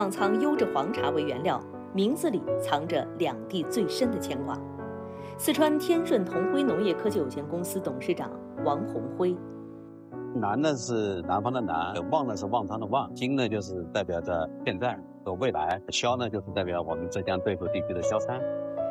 旺仓优质黄茶为原料，名字里藏着两地最深的牵挂。四川天顺同辉农业科技有限公司董事长王宏辉。 南呢是南方的南，旺呢是旺仓的旺，金呢就是代表着现在和未来，萧呢就是代表我们浙江对口地区的萧山。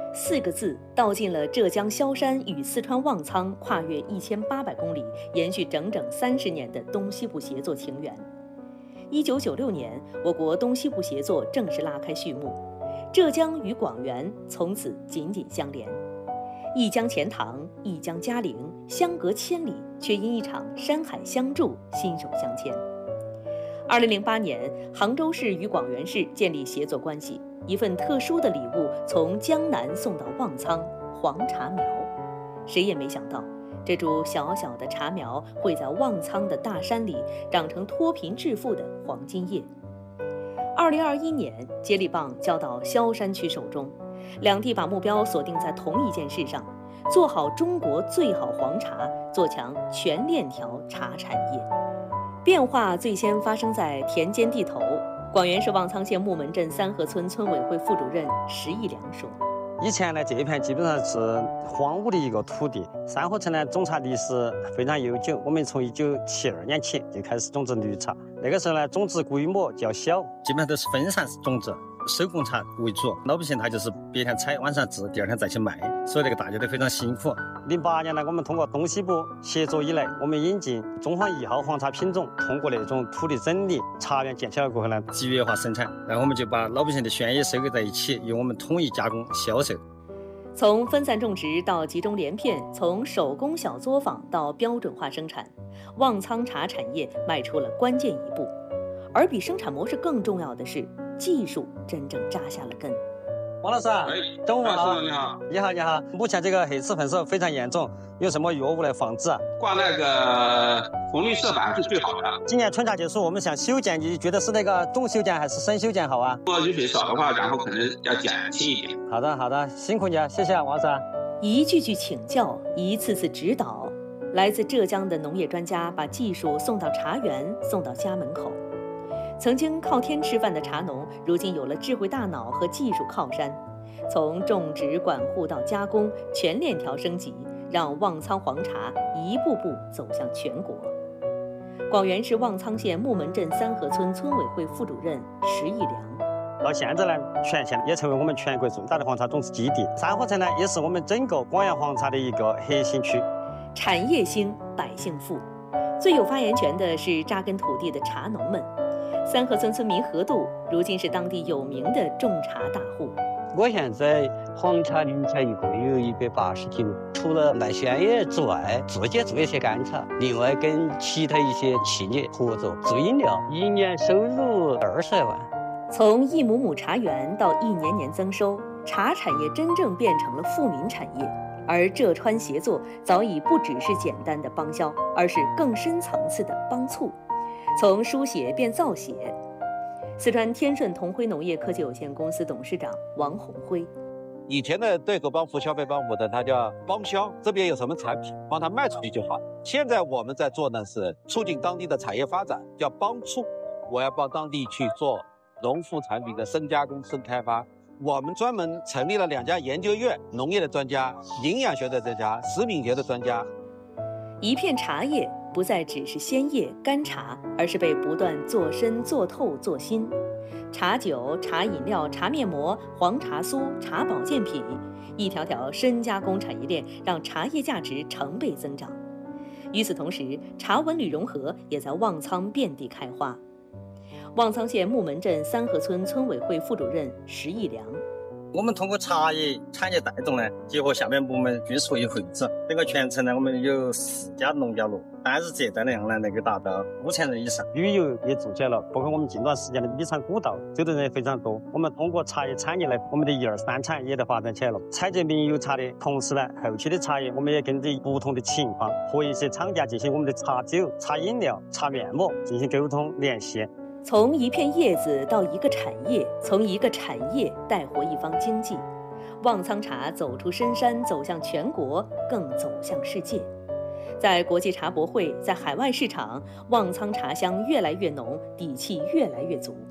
4个字道尽了浙江萧山与四川旺仓跨越1800公里、延续整整30年的东西部协作情缘。1996年，我国东西部协作正式拉开序幕，浙江与广元从此紧紧相连。一江钱塘，一江嘉陵，相隔千里，却因一场山海相助，心手相牵。2008年，杭州市与广元市建立协作关系，一份特殊的礼物从江南送到旺仓——黄茶苗。谁也没想到，这株小小的茶苗会在旺仓的大山里长成脱贫致富的黄金叶。2021年，接力棒交到萧山区手中，两地把目标锁定在同一件事上：做好中国最好黄茶，做强全链条茶产业。变化最先发生在田间地头。广元市旺仓县木门镇三河村村委会副主任石义良说： 以前呢，这一片基本上是荒芜的一个土地。三河村呢，种茶历史非常悠久。我们从1972年起就开始种植绿茶，那个时候呢，种植规模较小，基本上都是分散式种植，手工茶为主。老百姓他就是白天采，晚上制，第二天再去卖，所以那个大家都非常辛苦。08年呢，我们通过东西部协作以来，我们引进中黄1号黄茶品种，通过那种土地整理、茶园建起来过后呢，集约化生产，然后我们就把老百姓的鲜叶收购在一起，由我们统一加工销售。 从分散种植到集中连片，从手工小作坊到标准化生产，旺仓茶产业迈出了关键一步。而比生产模式更重要的是，技术真正扎下了根。 王老师，中午好。你好。你好，你好。目前这个黑刺粉虱非常严重，有什么药物来防治？ 挂那个红绿色板是最好的。 今年春茶结束，我们想修剪，你觉得是那个重修剪还是深修剪好啊？ 如果雨水少的话，然后可能要减轻一点。 好的，好的，辛苦你了，谢谢王老师。 一句句请教，一次次指导，来自浙江的农业专家把技术送到茶园，送到家门口。曾经靠天吃饭的茶农，如今有了智慧大脑和技术靠山，从种植管护到加工，全链条升级，让旺仓黄茶一步步走向全国。广元市旺仓县木门镇三河村村委会副主任石义良： 到现在呢，全县也成为我们全国最大的黄茶种植基地。三河村呢，也是我们整个广元黄茶的一个核心区。 产业兴，百姓富，最有发言权的是扎根土地的茶农们。三河村村民何度如今是当地有名的种茶大户。 我现在黄茶、绿茶一共有180斤，除了卖鲜叶之外，自己做一些干茶，另外跟其他一些企业合作做饮料，一年收入20来万。 从一亩亩茶园到一年年增收，茶产业真正变成了富民产业。而浙川协作早已不只是简单的帮销，而是更深层次的帮促。从书写变造写。四川天顺同辉农业科技有限公司董事长王宏辉： 以前的对口帮扶、消费帮扶的，它叫帮销，这边有什么产品，帮它卖出去就好。现在我们在做呢是促进当地的产业发展，叫帮促。我要帮当地去做农副产品的深加工、深开发。我们专门成立了2家研究院，农业的专家、营养学的专家、食品学的专家。 一片茶叶不再只是鲜叶干茶，而是被不断做深做透做新。茶酒、茶饮料、茶面膜、黄茶酥、茶保健品，一条条深加工产业链让茶叶价值成倍增长。与此同时，茶文旅融合也在旺仓遍地开花。旺仓县木门镇三河村村委会副主任石义良： 我们通过茶叶产业带动呢，结合下面部门均属于会址，整个全城呢，我们有4家农家乐，单日接待量呢能够达到5000人以上。旅游也做起来了，包括我们近段时间的米仓古道，走的人也非常多。我们通过茶叶产业呢，我们的1、2、3产业都发展起来了。采摘名油茶的同时呢，后期的茶叶我们也根据不同的情况和一些厂家进行我们的茶酒、茶饮料、茶面膜进行沟通联系。 从一片叶子到一个产业，从一个产业带活一方经济，旺仓茶走出深山，走向全国，更走向世界。在国际茶博会，在海外市场，旺仓茶香越来越浓，底气越来越足。